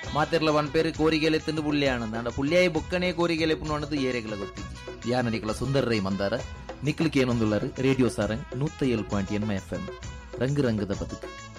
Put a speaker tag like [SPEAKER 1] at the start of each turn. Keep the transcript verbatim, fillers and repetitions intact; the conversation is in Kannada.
[SPEAKER 1] ಮಾತಿರ್ಲ ಒಂದ್ ಪೇರು ಕೋರಿಗೆಲೆ ತಿಂದು ಪುಳ್ಳಿಯಾನಂದ ಅಂಡ ಪುಳ್ಳಿಯಾಯಿ ಬೊಕ್ಕನೇ ಕೋರಿಗೆಲೆ ಪುಣ್ಣದು ಏರೆಗಳ ಗೊತ್ತಿಜ್ಜಿ ಯಾನರಿಕಲ ಸುಂದರ ರೈ ಮಂದಾರ ನಿಕ್ಲಿಕ್ಕೆ ಏನೊಂದುಳ್ಳರು ರೇಡಿಯೋ ಸಾರಂಗ್ ನೂತ್ತ ಏಳು ಪಾಯಿಂಟ್ ಎನ್ಮ ಎಫ್ ಎಂ ರಂಗು ರಂಗದ ಬದುಕು.